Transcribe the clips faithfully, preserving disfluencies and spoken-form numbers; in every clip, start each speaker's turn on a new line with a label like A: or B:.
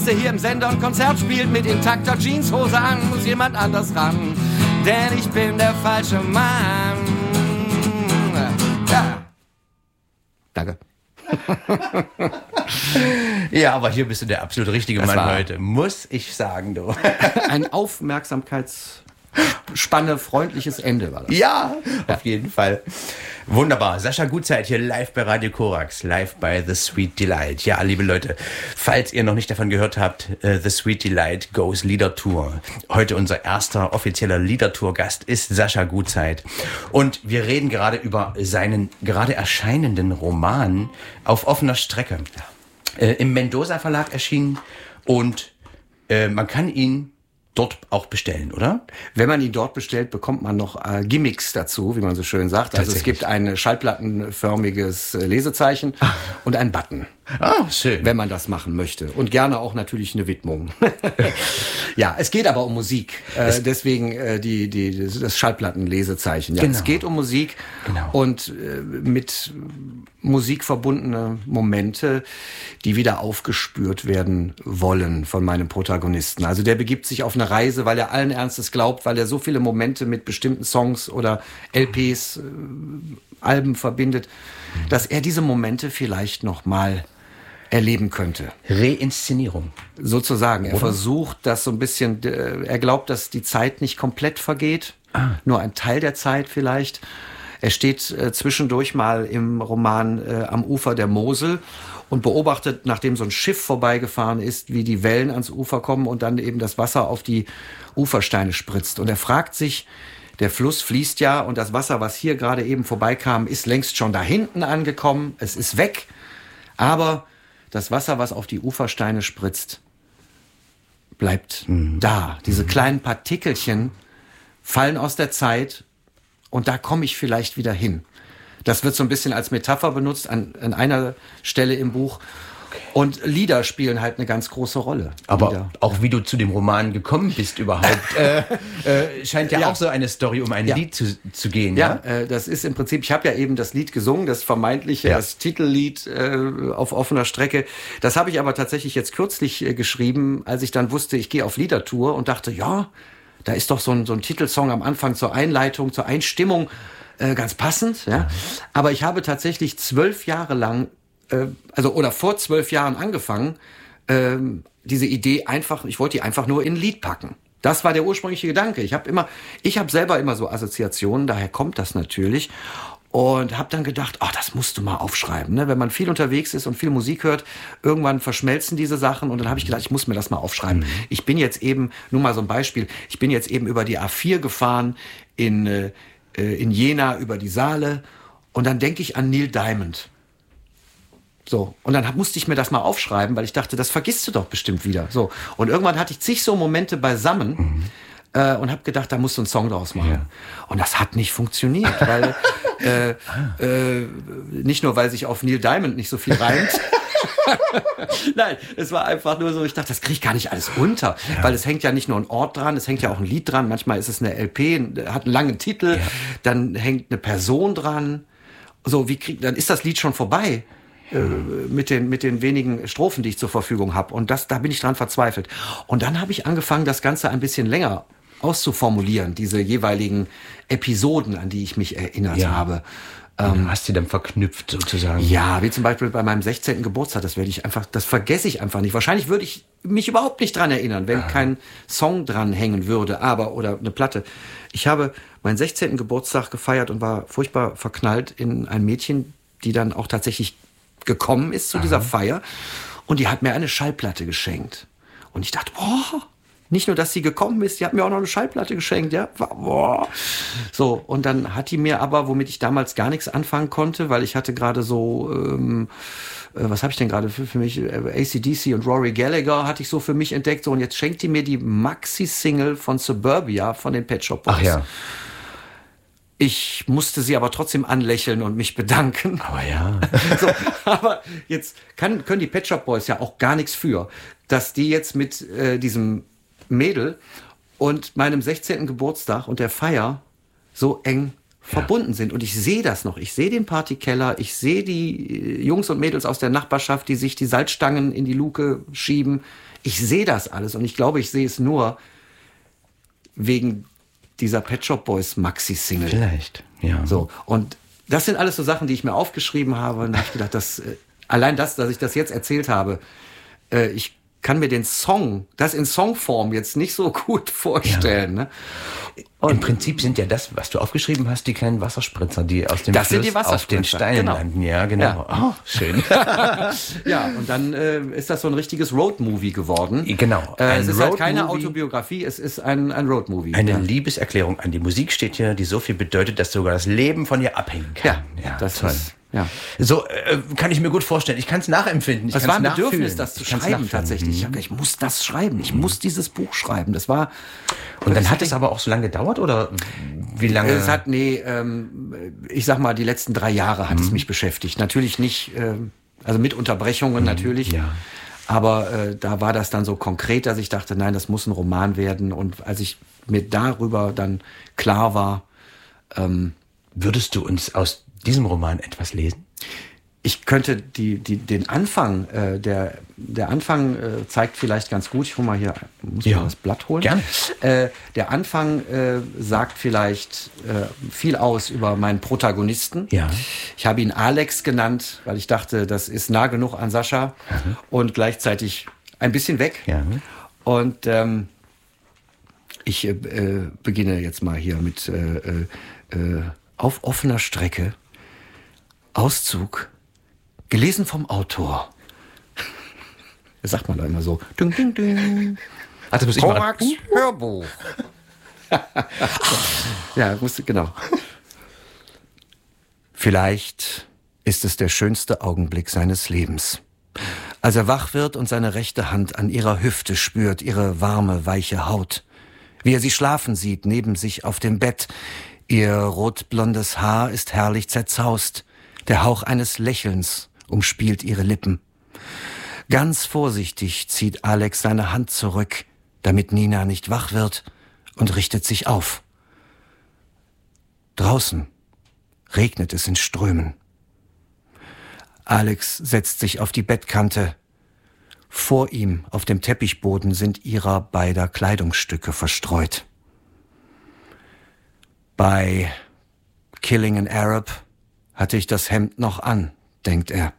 A: Gäste hier im Sender und Konzert spielt mit intakter Jeanshose an, muss jemand anders ran, denn ich bin der falsche Mann. Ja. Danke.
B: Ja, aber hier bist du der absolut richtige
A: Das
B: Mann
A: war-
B: heute, muss ich sagen, du.
A: Ein Aufmerksamkeitsspanne, freundliches Ende war das.
B: Ja, auf jeden Fall. Wunderbar. Sascha Gutzeit hier live bei Radio Korax, live bei The Sweet Delight. Ja, liebe Leute, falls ihr noch nicht davon gehört habt, äh, The Sweet Delight Goes Lieder Tour. Heute unser erster offizieller Liedertour-Gast ist Sascha Gutzeit. Und wir reden gerade über seinen gerade erscheinenden Roman Auf offener Strecke. Äh, Im Mendoza Verlag erschienen und äh, man kann ihn dort auch bestellen, oder?
A: Wenn man ihn dort bestellt, bekommt man noch äh, Gimmicks dazu, wie man so schön sagt. Also es
B: Tatsächlich.
A: gibt ein schallplattenförmiges äh, Lesezeichen und einen Button,
B: Ah, schön.
A: wenn man das machen möchte. Und gerne auch natürlich eine Widmung. Ja, es geht aber um Musik. Äh, deswegen äh, die, die, das das Schallplattenlesezeichen. Ja,
B: Genau.
A: es geht um Musik
B: Genau.
A: und äh, mit Musik verbundene Momente, die wieder aufgespürt werden wollen von meinem Protagonisten. Also der begibt sich auf eine Reise, weil er allen Ernstes glaubt, weil er so viele Momente mit bestimmten Songs oder L Ps, äh, Alben verbindet, dass er diese Momente vielleicht noch mal erleben könnte.
B: Reinszenierung.
A: Sozusagen. Er versucht das so ein bisschen, äh, er glaubt, dass die Zeit nicht komplett vergeht, nur ein Teil der Zeit vielleicht. Er steht äh, zwischendurch mal im Roman äh, am Ufer der Mosel und beobachtet, nachdem so ein Schiff vorbeigefahren ist, wie die Wellen ans Ufer kommen und dann eben das Wasser auf die Ufersteine spritzt. Und er fragt sich, der Fluss fließt ja und das Wasser, was hier gerade eben vorbeikam, ist längst schon da hinten angekommen. Es ist weg. Aber das Wasser, was auf die Ufersteine spritzt, bleibt da. Diese kleinen Partikelchen fallen aus der Zeit und da komme ich vielleicht wieder hin. Das wird so ein bisschen als Metapher benutzt an, an einer Stelle im Buch. Und Lieder spielen halt eine ganz große Rolle.
B: Aber
A: Lieder.
B: auch wie du zu dem Roman gekommen bist überhaupt, äh, äh, scheint ja,
A: Ja.
B: auch so eine Story um ein
A: Ja.
B: Lied zu, zu gehen.
A: Ja,
B: Ja,
A: äh, das ist im Prinzip, ich habe ja eben das Lied gesungen, das vermeintliche,
B: Ja.
A: das Titellied äh, auf offener Strecke. Das habe ich aber tatsächlich jetzt kürzlich äh, geschrieben, als ich dann wusste, ich gehe auf Liedertour und dachte, ja, da ist doch so ein, so ein Titelsong am Anfang zur Einleitung, zur Einstimmung äh, ganz passend. Ja? Aber ich habe tatsächlich zwölf Jahre lang, äh, also oder vor zwölf Jahren angefangen, ähm, diese Idee einfach, ich wollte die einfach nur in ein Lied packen. Das war der ursprüngliche Gedanke. Ich habe immer, ich habe selber immer so Assoziationen, daher kommt das natürlich. Und habe dann gedacht, oh, das musst du mal aufschreiben. Ne? Wenn man viel unterwegs ist und viel Musik hört, irgendwann verschmelzen diese Sachen. Und dann habe ich gedacht, ich muss mir das mal aufschreiben. Mhm. Ich bin jetzt eben, nur mal so ein Beispiel, ich bin jetzt eben über die A vier gefahren in, äh, in Jena über die Saale. Und dann denke ich an Neil Diamond. So, und dann hab, musste ich mir das mal aufschreiben, weil ich dachte, das vergisst du doch bestimmt wieder. So, und irgendwann hatte ich zig so Momente beisammen mhm. äh, und habe gedacht, da musst du einen Song draus machen. Ja. Und das hat nicht funktioniert, weil äh, äh, nicht nur, weil sich auf Neil Diamond nicht so viel reimt. Nein, es war einfach nur so, ich dachte, das kriege ich gar nicht alles unter, ja. weil es hängt ja nicht nur ein Ort dran, es hängt ja auch ein Lied dran, manchmal ist es eine L P, hat einen langen Titel, ja. dann hängt eine Person dran. So, wie krieg, dann ist das Lied schon vorbei. Mit den, mit den wenigen Strophen, die ich zur Verfügung habe. Und das, da bin ich dran verzweifelt. Und dann habe ich angefangen, das Ganze ein bisschen länger auszuformulieren, diese jeweiligen Episoden, an die ich mich erinnert
B: ja.
A: habe.
B: Ähm, hast du dann verknüpft sozusagen?
A: Ja, wie zum Beispiel bei meinem sechzehnten Geburtstag, das werde ich einfach, das vergesse ich einfach nicht. Wahrscheinlich würde ich mich überhaupt nicht dran erinnern, wenn ah. kein Song dran hängen würde, aber, oder eine Platte. Ich habe meinen sechzehnten Geburtstag gefeiert und war furchtbar verknallt in ein Mädchen, die dann auch tatsächlich gekommen ist zu Aha. dieser Feier und die hat mir eine Schallplatte geschenkt. Und ich dachte, boah, nicht nur, dass sie gekommen ist, die hat mir auch noch eine Schallplatte geschenkt, ja, boah. So, und dann hat die mir aber, womit ich damals gar nichts anfangen konnte, weil ich hatte gerade so, ähm, äh, was habe ich denn gerade für, für mich, A C D C und Rory Gallagher hatte ich so für mich entdeckt, so, und jetzt schenkt die mir die Maxi-Single von Suburbia von den Pet Shop Boys.
B: Ach ja.
A: Ich musste sie aber trotzdem anlächeln und mich bedanken.
B: Aber ja.
A: So, aber jetzt kann, können die Pet Shop Boys ja auch gar nichts für, dass die jetzt mit äh, diesem Mädel und meinem sechzehnten Geburtstag und der Feier so eng ja. verbunden sind. Und ich sehe das noch. Ich sehe den Partykeller, ich sehe die Jungs und Mädels aus der Nachbarschaft, die sich die Salzstangen in die Luke schieben. Ich sehe das alles und ich glaube, ich sehe es nur wegen dieser Pet Shop Boys Maxi-Single.
B: Vielleicht, ja.
A: So, und das sind alles so Sachen, die ich mir aufgeschrieben habe. Und da habe ich gedacht, dass, äh, allein das, dass ich das jetzt erzählt habe, äh, ich kann mir den Song, das in Songform jetzt nicht so gut vorstellen. Ja. Ne?
B: Und im Prinzip sind ja das, was du aufgeschrieben hast, die kleinen Wasserspritzer, die aus dem
A: das
B: Fluss
A: sind die
B: auf den Steinen
A: genau.
B: landen. Ja, genau. Ja. Oh, schön.
A: Ja, und dann äh, ist das so ein richtiges Roadmovie geworden.
B: Genau.
A: Äh, es ist halt keine Autobiografie, es ist ein, ein Roadmovie.
B: Eine
A: ja.
B: Liebeserklärung an die Musik steht hier, die so viel bedeutet, dass sogar das Leben von ihr abhängen kann.
A: Ja, ja das toll. Ist, ja.
B: So äh, kann ich mir gut vorstellen. Ich kann es nachempfinden. Ich
A: es war ein
B: nachfühlen.
A: Bedürfnis, das zu schreiben tatsächlich. Ich, ich muss das schreiben. Ich mhm. muss dieses Buch schreiben. Das war.
B: Und dann hat es aber auch so lange gedauert oder wie lange?
A: Es hat nee, ähm, ich sag mal, die letzten drei Jahre hat mhm. es mich beschäftigt. Natürlich nicht, ähm, also mit Unterbrechungen mhm. natürlich.
B: Ja.
A: Aber äh, da war das dann so konkret, dass ich dachte, nein, das muss ein Roman werden. Und als ich mir darüber dann klar war, ähm,
B: würdest du uns aus diesem Roman etwas lesen?
A: Ich könnte die, die, den Anfang, äh, der, der Anfang äh, zeigt vielleicht ganz gut, ich hol mal hier, muss ja. mal das Blatt holen.
B: Gerne.
A: Äh, der Anfang äh, sagt vielleicht äh, viel aus über meinen Protagonisten.
B: Ja.
A: Ich habe ihn Alex genannt, weil ich dachte, das ist nah genug an Sascha mhm. und gleichzeitig ein bisschen weg.
B: Ja.
A: Und ähm, ich äh, beginne jetzt mal hier mit äh, äh, auf offener Strecke. Auszug, gelesen vom Autor. Das sagt man da immer so. Ding, ding, ding.
B: Ach, das muss ich
A: Korax Hörbuch. Ja, musste, genau. Vielleicht ist es der schönste Augenblick seines Lebens. Als er wach wird und seine rechte Hand an ihrer Hüfte spürt, ihre warme, weiche Haut. Wie er sie schlafen sieht, neben sich auf dem Bett. Ihr rotblondes Haar ist herrlich zerzaust. Der Hauch eines Lächelns umspielt ihre Lippen. Ganz vorsichtig zieht Alex seine Hand zurück, damit Nina nicht wach wird, und richtet sich auf. Draußen regnet es in Strömen. Alex setzt sich auf die Bettkante. Vor ihm auf dem Teppichboden sind ihrer beider Kleidungsstücke verstreut. Bei Killing an Arab hatte ich das Hemd noch an, denkt er.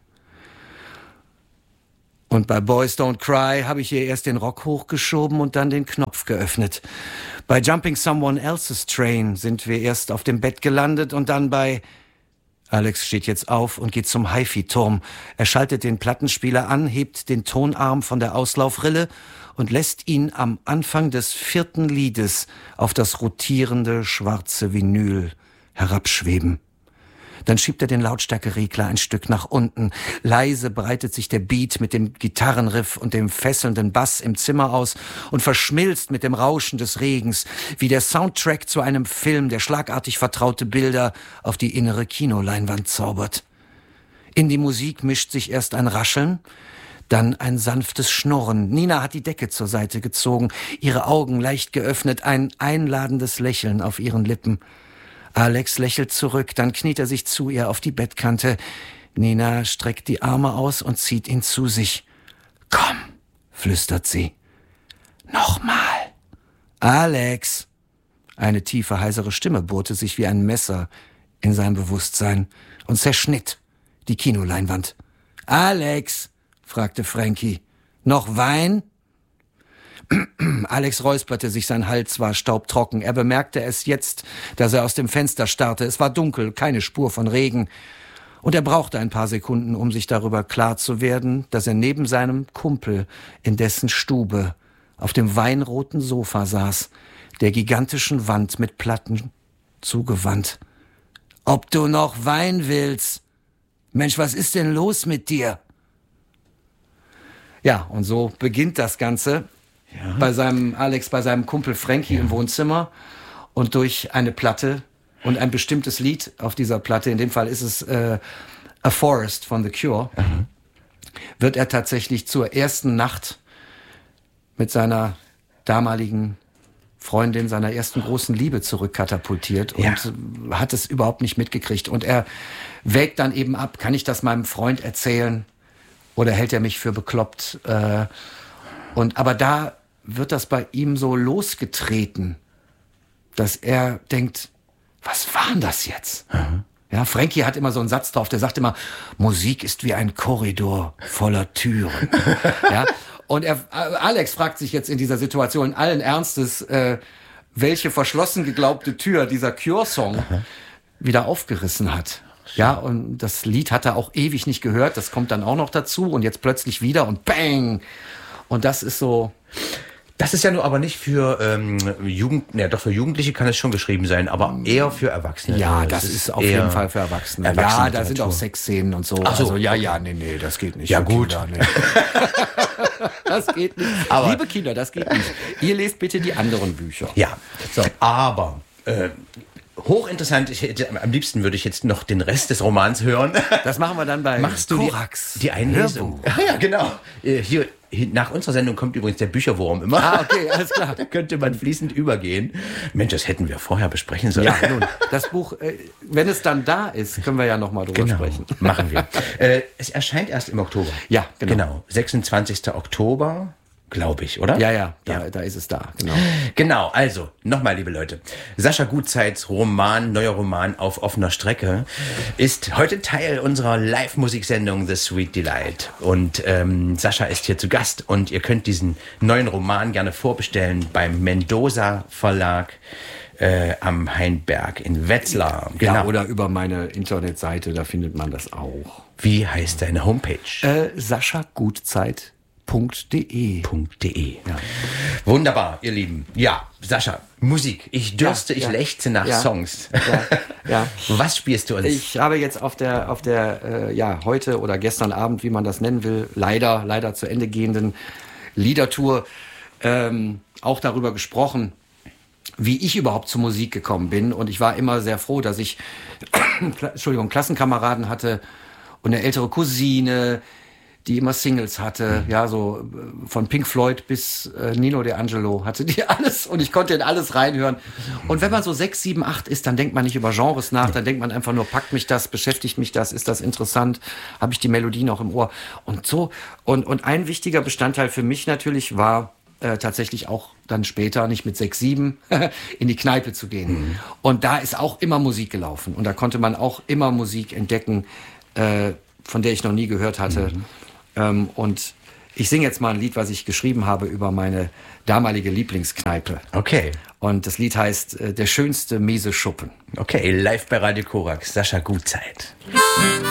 A: Und bei Boys Don't Cry habe ich ihr erst den Rock hochgeschoben und dann den Knopf geöffnet. Bei Jumping Someone Else's Train sind wir erst auf dem Bett gelandet und dann bei... Alex steht jetzt auf und geht zum Hi-Fi-Turm. Er schaltet den Plattenspieler an, hebt den Tonarm von der Auslaufrille und lässt ihn am Anfang des vierten Liedes auf das rotierende schwarze Vinyl herabschweben. Dann schiebt er den Lautstärkeregler ein Stück nach unten. Leise breitet sich der Beat mit dem Gitarrenriff und dem fesselnden Bass im Zimmer aus und verschmilzt mit dem Rauschen des Regens, wie der Soundtrack zu einem Film, der schlagartig vertraute Bilder auf die innere Kinoleinwand zaubert. In die Musik mischt sich erst ein Rascheln, dann ein sanftes Schnurren. Nina hat die Decke zur Seite gezogen, ihre Augen leicht geöffnet, ein einladendes Lächeln auf ihren Lippen. Alex lächelt zurück, dann kniet er sich zu ihr auf die Bettkante. Nina streckt die Arme aus und zieht ihn zu sich. »Komm«, flüstert sie. »Nochmal.« »Alex!« Eine tiefe, heisere Stimme bohrte sich wie ein Messer in sein Bewusstsein und zerschnitt die Kinoleinwand. »Alex«, fragte Frankie, »noch Wein?« Alex räusperte sich, sein Hals war staubtrocken. Er bemerkte es jetzt, dass er aus dem Fenster starrte. Es war dunkel, keine Spur von Regen. Und er brauchte ein paar Sekunden, um sich darüber klar zu werden, dass er neben seinem Kumpel in dessen Stube auf dem weinroten Sofa saß, der gigantischen Wand mit Platten zugewandt. »Ob du noch Wein willst? Mensch, was ist denn los mit dir?« Ja, und so beginnt das Ganze. Ja. Bei seinem Alex, bei seinem Kumpel Frankie ja. im Wohnzimmer und durch eine Platte und ein bestimmtes Lied auf dieser Platte, in dem Fall ist es äh, A Forest von The Cure, mhm. wird er tatsächlich zur ersten Nacht mit seiner damaligen Freundin, seiner ersten großen Liebe zurückkatapultiert und ja. hat es überhaupt nicht mitgekriegt. Und er wägt dann eben ab, kann ich das meinem Freund erzählen oder hält er mich für bekloppt? Äh, Und aber da wird das bei ihm so losgetreten, dass er denkt, was war denn das jetzt? Mhm. Ja, Frankie hat immer so einen Satz drauf, der sagt immer, Musik ist wie ein Korridor voller Türen. Ja, und er, Alex fragt sich jetzt in dieser Situation allen Ernstes, äh, welche verschlossen geglaubte Tür dieser Cure-Song mhm. wieder aufgerissen hat. Ja, und das Lied hat er auch ewig nicht gehört, das kommt dann auch noch dazu und jetzt plötzlich wieder und bang! Und das ist so...
B: Das ist ja nur aber nicht für ähm, Jugend, ne, doch für Jugendliche kann es schon geschrieben sein, aber eher für Erwachsene.
A: Ja, das, das ist, ist auf jeden Fall für Erwachsene. Erwachsene ja, da sind auch Sexszenen und so.
B: Ach so,
A: also ja, ja, nee, nee, das geht nicht.
B: Ja gut.
A: Kinder, nee. Das geht nicht. Aber liebe Kinder, das geht nicht. Ihr lest bitte die anderen Bücher.
B: Ja, so. Aber äh, hochinteressant, ich hätte, am liebsten würde ich jetzt noch den Rest des Romans hören.
A: Das machen wir dann bei
B: Machst du
A: Korax.
B: Die, die Einlesung. Ah, ja, genau. Hier, nach unserer Sendung kommt übrigens der Bücherwurm immer.
A: Ah, okay, alles klar.
B: Da könnte man fließend übergehen. Mensch, das hätten wir vorher besprechen sollen.
A: Ja, nun, das Buch, äh, wenn es dann da ist, können wir ja nochmal drüber
B: genau,
A: sprechen.
B: Machen wir. äh, es erscheint erst im Oktober.
A: Ja, genau.
B: Genau, sechsundzwanzigster Oktober. Glaube ich, oder?
A: Ja, ja, da,
B: ja,
A: da ist es da, genau.
B: Genau, also, nochmal, liebe Leute. Sascha Gutzeits Roman, neuer Roman auf offener Strecke, ist heute Teil unserer Live-Musiksendung The Sweet Delight. Und ähm, Sascha ist hier zu Gast und ihr könnt diesen neuen Roman gerne vorbestellen beim Mendoza Verlag äh, am Hainberg in Wetzlar.
A: Genau. Ja, oder über meine Internetseite, da findet man das auch.
B: Wie heißt deine Homepage?
A: Äh, Sascha Gutzeit. .de.
B: .de. Ja. Wunderbar, ihr Lieben. Ja, Sascha, Musik. Ich dürste, ja, ich ja. lechze nach
A: ja.
B: Songs.
A: Ja. Ja.
B: Was spielst du uns?
A: Ich habe jetzt auf der, auf der äh, ja, heute oder gestern Abend, wie man das nennen will, leider, leider zu Ende gehenden Liedertour ähm, auch darüber gesprochen, wie ich überhaupt zur Musik gekommen bin. Und ich war immer sehr froh, dass ich Entschuldigung, Klassenkameraden hatte und eine ältere Cousine, die immer Singles hatte, ja, so von Pink Floyd bis äh, Nino D'Angelo hatte die alles und ich konnte in alles reinhören. Und wenn man so sechs, sieben, acht ist, dann denkt man nicht über Genres nach, dann denkt man einfach nur, packt mich das, beschäftigt mich das, ist das interessant, habe ich die Melodie noch im Ohr und so. Und, und ein wichtiger Bestandteil für mich natürlich war äh, tatsächlich auch dann später, nicht mit sechs, sieben, in die Kneipe zu gehen. Mhm. Und da ist auch immer Musik gelaufen und da konnte man auch immer Musik entdecken, äh, von der ich noch nie gehört hatte. Mhm. Ähm, und ich singe jetzt mal ein Lied, was ich geschrieben habe über meine damalige Lieblingskneipe.
B: Okay.
A: Und das Lied heißt äh, Der schönste miese Schuppen.
B: Okay, live bei Radio Korax, Sascha Gutzeit.